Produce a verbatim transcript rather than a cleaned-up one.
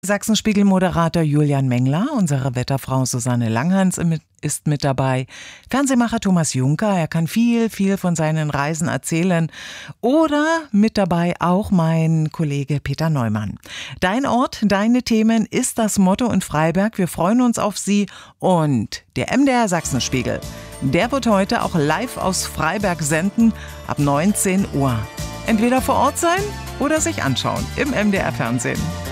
Sachsenspiegel-Moderator Julian Mengler, unsere Wetterfrau Susanne Langhans ist mit dabei, Fernsehmacher Thomas Juncker, er kann viel, viel von seinen Reisen erzählen, oder mit dabei auch mein Kollege Peter Neumann. Dein Ort, deine Themen ist das Motto in Freiberg. Wir freuen uns auf Sie und der M D R Sachsenspiegel, der wird heute auch live aus Freiberg senden ab neunzehn Uhr. Entweder vor Ort sein oder sich anschauen im M D R Fernsehen.